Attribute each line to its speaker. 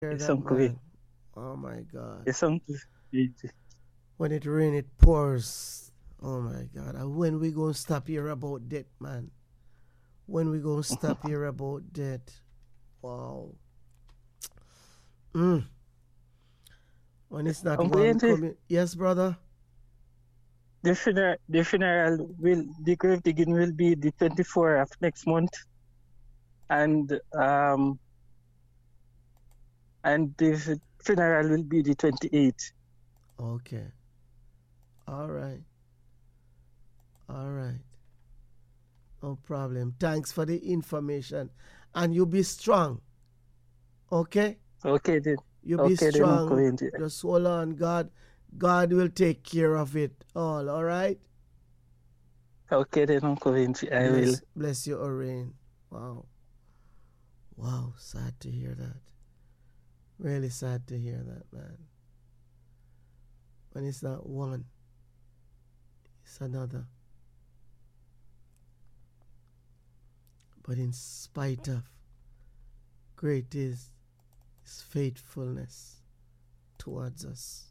Speaker 1: Hear
Speaker 2: It's
Speaker 1: that,
Speaker 2: Uncle Vinci.
Speaker 1: man? Oh my God.
Speaker 2: It's Uncle Vinci.
Speaker 1: When it rain, it pours. Oh my God. And when we gonna stop here about that, man? When we gonna stop here about that? Wow. Mm. When it's not
Speaker 2: Uncle
Speaker 1: one
Speaker 2: Vinci,
Speaker 1: coming. Yes, brother.
Speaker 2: the grave digging will be the 24th of next month, and um, and the funeral will be the 28th.
Speaker 1: Okay. All right. All right. No problem. Thanks for the information. And you be strong. Okay?
Speaker 2: Okay then.
Speaker 1: You be
Speaker 2: Okay then, Uncle
Speaker 1: strong.
Speaker 2: Vinci.
Speaker 1: Just hold on. God will take care of it all right?
Speaker 2: Okay then, Uncle Vinci. I will.
Speaker 1: Bless you, Orain. Wow. Wow. Sad to hear that. Really sad to hear that, man. When it's not one, it's another. But in spite of, great is his faithfulness towards us.